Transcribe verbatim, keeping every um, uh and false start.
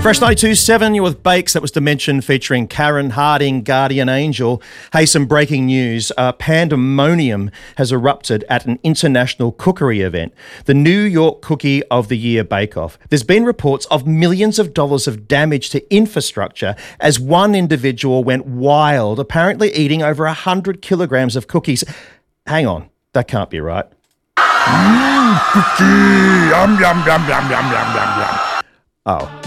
Fresh ninety-two point seven, you're with Bakes. That was Dimension featuring Karen Harding, Guardian Angel. Hey, some breaking news. Uh, pandemonium has erupted at an international cookery event, the New York Cookie of the Year Bake-Off. There's been reports of millions of dollars of damage to infrastructure as one individual went wild, apparently eating over one hundred kilograms of cookies. Hang on, that can't be right. Mmm, cookie! Yum, yum, yum, yum, yum, yum, yum, yum. Oh.